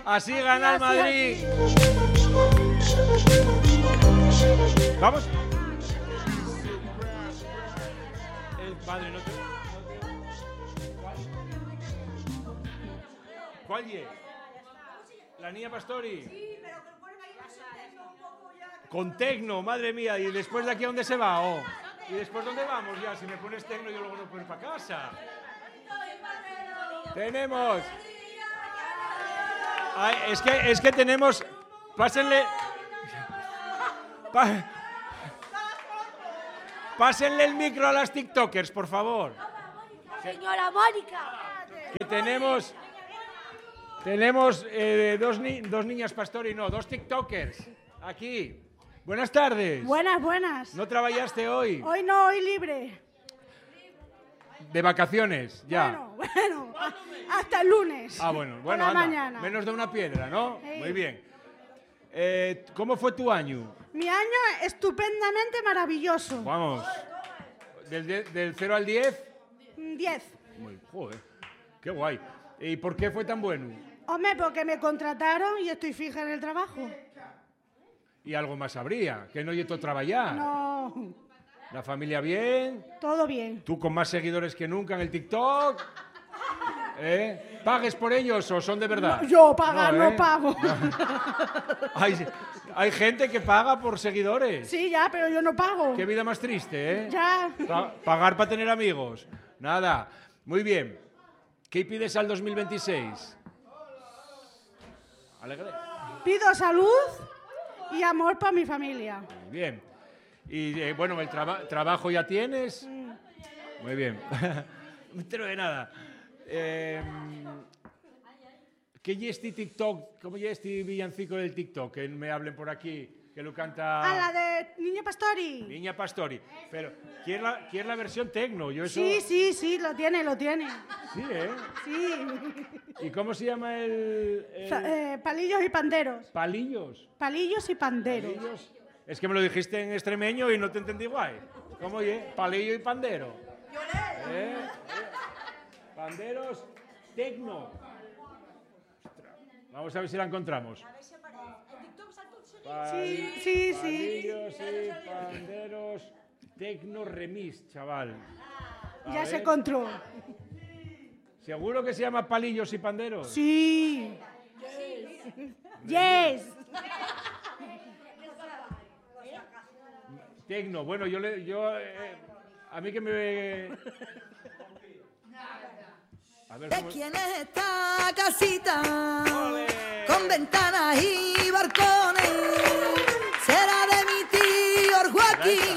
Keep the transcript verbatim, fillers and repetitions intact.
Así gana el Madrid. ¿Vamos? El padre no te... ¿Cuál? ¿Cuál es? La niña Pastori. Sí, pero que ponen ahí un poco ya... Con tecno, madre mía. ¿Y después de aquí a dónde se va? Oh. ¿Y después dónde vamos ya? Si me pones tecno yo luego no puedo ir para casa. Tenemos... Ay, es que, es que tenemos... Pásenle... Pa... Pásenle el micro a las TikTokers, por favor. Señora Mónica. Que tenemos... Tenemos eh, dos, ni dos niñas Pastori, no, dos TikTokers. Aquí. Buenas tardes. Buenas, buenas. ¿No trabajaste hoy? Hoy no, hoy libre. De vacaciones, ya. Bueno, bueno, hasta el lunes. Ah, bueno, bueno, por la anda. mañana. Menos de una piedra, ¿no? Sí. Muy bien. Eh, ¿Cómo fue tu año? Mi año estupendamente maravilloso. Vamos. ¿Del, de, del cero al diez? diez. Muy, joder, qué guay. ¿Y por qué fue tan bueno? Hombre, porque me contrataron y estoy fija en el trabajo. Y algo más habría, que no yeto trabajar. No, La familia bien, todo bien. tú con más seguidores que nunca en el TikTok. ¿Eh? ¿Pagues por ellos o son de verdad? No, yo pagar no, ¿eh? no pago. Hay, hay gente que paga por seguidores. Sí, ya, pero yo no pago. Qué vida más triste, ¿eh? Ya. Pa- pagar para tener amigos. Nada. Muy bien. ¿Qué pides al dos mil veintiséis? Alegre. Pido salud y amor para mi familia. Muy bien. Y eh, bueno, el traba- trabajo ya tienes. Muy bien. No me entero de nada. Eh, ¿Qué es este TikTok? ¿Cómo es este villancico del TikTok? Que me hablen por aquí, que lo canta... A la de Niña Pastori. Niña Pastori. Pero, ¿quién la, quién la versión tecno? Yo eso... Sí, sí, sí, lo tiene, lo tiene. Sí, ¿eh? Sí. ¿Y cómo se llama el...? el... Fa- eh, palillos y panderos. Palillos. Palillos y panderos. Palillos. Es que me lo dijiste en extremeño y no te entendí guay. ¿Cómo oye? Palillo y pandero. ¿Eh? ¿Eh? Panderos, tecno. Ostras. Vamos a ver si la encontramos. Sí, sí, sí. Palillos y panderos, tecno remix, chaval. A Ya ver. se encontró. ¿Seguro que se llama palillos y panderos? Sí. Yes. Tecno, bueno, yo le, yo, eh, a mí que me... A ver, ¿De ¿cómo? quién es esta casita? ¡Ole! Con ventanas y balcones. Será de mi tío Joaquín.